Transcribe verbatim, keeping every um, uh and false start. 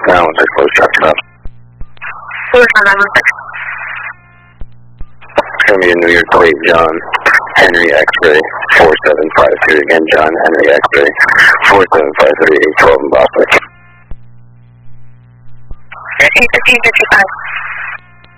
Now one six, close traffic stop. Close for nine one six. It's going to be a New York plate, John Henry X-ray four seven five three. Again, John Henry X-ray four seven five three, eight twelve in Boston. fifteen fifteen fifty-five.